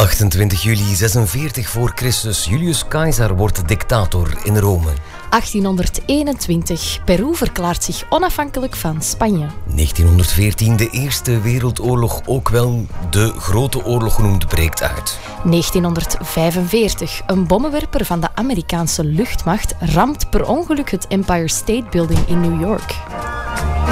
28 juli 46 voor Christus. Julius Caesar wordt dictator in Rome. 1821. Peru verklaart zich onafhankelijk van Spanje. 1914. De Eerste Wereldoorlog, ook wel de Grote Oorlog genoemd, breekt uit. 1945. Een bommenwerper van de Amerikaanse luchtmacht ramt per ongeluk het Empire State Building in New York.